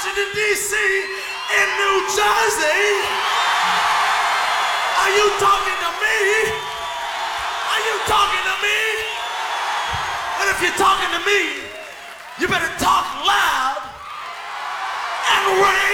Washington, D.C., in New Jersey. Are you talking to me? Are you talking to me? And if you're talking to me, you better talk loud and rain.